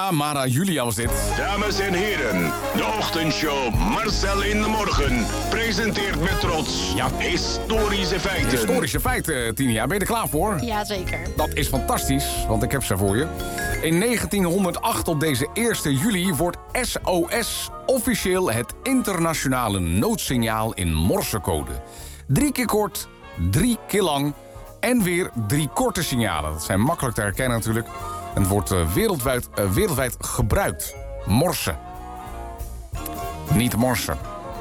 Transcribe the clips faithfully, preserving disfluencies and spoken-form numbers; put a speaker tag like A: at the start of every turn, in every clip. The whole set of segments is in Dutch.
A: Ja, Mara Julia was dit.
B: Dames en heren, de ochtendshow Marcel in de Morgen presenteert met trots
A: Ja.
B: historische feiten.
A: Historische feiten, Tinia. Ben je er klaar voor?
C: Jazeker.
A: Dat is fantastisch, want ik heb ze voor je. In negentienhonderdacht op deze eerste juli wordt S O S officieel het internationale noodsignaal in morsecode. Drie keer kort, drie keer lang en weer drie korte signalen. Dat zijn makkelijk te herkennen natuurlijk. En het wordt uh, wereldwijd, uh, wereldwijd gebruikt. Morsen. Niet morsen.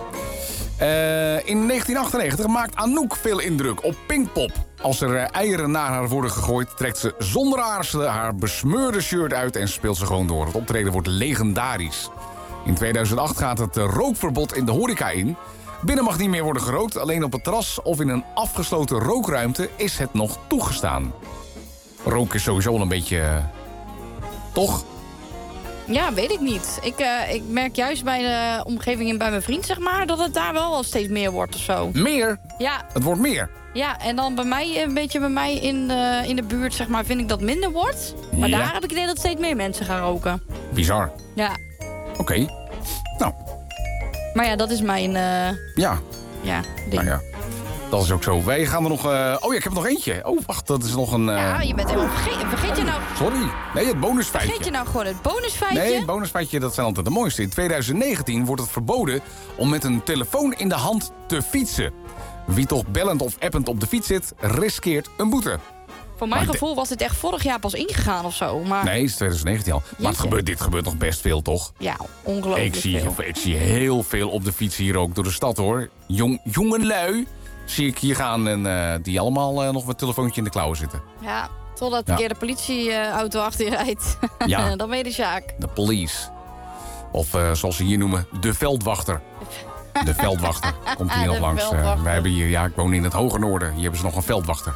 A: Uh, in negentien achtennegentig maakt Anouk veel indruk op Pinkpop. Als er uh, eieren naar haar worden gegooid, trekt ze zonder aarzelen haar besmeurde shirt uit en speelt ze gewoon door. Het optreden wordt legendarisch. In tweeduizend acht gaat het uh, rookverbod in de horeca in. Binnen mag niet meer worden gerookt, alleen op het terras of in een afgesloten rookruimte is het nog toegestaan. Rook is sowieso al een beetje... Uh, toch?
C: Ja, weet ik niet. Ik, uh, ik merk juist bij de omgeving en bij mijn vriend, zeg maar, dat het daar wel al steeds meer wordt of zo.
A: Meer?
C: Ja.
A: Het wordt meer.
C: Ja, en dan bij mij, een beetje bij mij in de, in de buurt, zeg maar, vind ik dat minder wordt. Maar
A: Ja.
C: daar heb ik het idee dat steeds meer mensen gaan roken.
A: Bizar.
C: Ja.
A: Oké. Okay. Nou,
C: Maar ja, dat is mijn, uh,
A: ja.
C: ja, ding.
A: Nou ja. Dat is ook zo. Wij gaan er nog... Uh... Oh ja, ik heb er nog eentje. Oh, wacht, dat is nog een... Uh...
C: Ja, je bent helemaal vergeten. Vergeet je nou...
A: Sorry. Nee, het bonusfeitje.
C: Vergeet je nou gewoon het bonusfeitje?
A: Nee, het bonusfeitje, dat zijn altijd de mooiste. In tweeduizend negentien wordt het verboden om met een telefoon in de hand te fietsen. Wie toch bellend of append op de fiets zit, riskeert een boete.
C: Voor mijn
A: Maar
C: gevoel was dit echt vorig jaar pas ingegaan of zo. Maar...
A: Nee, het is tweeduizend negentien al. Maar het
C: Jeetje.
A: gebeurt, dit gebeurt nog best veel, toch?
C: Ja, ongelooflijk
A: Ik zie,
C: veel.
A: ik zie heel veel op de fiets hier ook door de stad, hoor. Jong, jongelui zie ik hier gaan en uh, die allemaal uh, nog met telefoontje in de klauwen zitten.
C: Ja, totdat een
A: Ja.
C: keer de politieauto achter je rijdt.
A: Ja.
C: Dan ben je de Sjaak.
A: De police. Of uh, zoals ze hier noemen, de veldwachter. De veldwachter komt hier
C: De
A: nog langs. Uh,
C: veldwachter.
A: wij hebben hier, ja, ik woon in het hoge noorden. Hier hebben ze nog een veldwachter.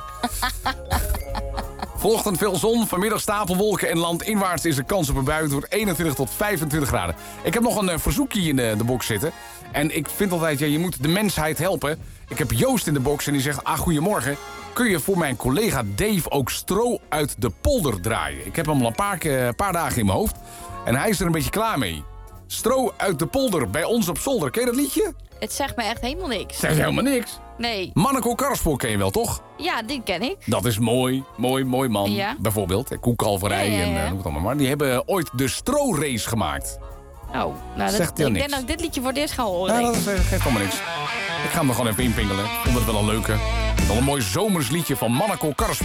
A: Vanochtend veel zon, vanmiddag stapelwolken en landinwaarts is er kans op een bui. Het wordt eenentwintig tot vijfentwintig graden. Ik heb nog een uh, verzoekje in de, de box zitten. En ik vind altijd, ja, je moet de mensheid helpen. Ik heb Joost in de box en die zegt, ah, goedemorgen. Kun je voor mijn collega Dave ook stro uit de polder draaien? Ik heb hem al een paar, uh, paar dagen in mijn hoofd. En hij is er een beetje klaar mee. Stro uit de polder bij ons op zolder. Ken je dat liedje?
C: Het zegt me echt helemaal niks.
A: Zeg helemaal niks.
C: Nee.
A: Manneko Karspel ken je wel, toch?
C: Ja, die ken ik.
A: Dat is mooi, mooi, mooi man.
C: Ja.
A: Bijvoorbeeld, hè, koekalverij
C: Ja, ja, ja.
A: en uh, noem het allemaal maar. Die hebben ooit de stro-race gemaakt.
C: Oh, nou, dat,
A: Zegt
C: ik
A: jou
C: denk
A: niks.
C: dat ik dit liedje voor het eerst ga horen.
A: Ja,
C: denk
A: dat
C: ik.
A: is, uh, geeft allemaal niks. Ik ga hem er gewoon even inpingelen. Ik vond het wel een leuke. Wel een mooi zomers liedje van Manneko Karspel.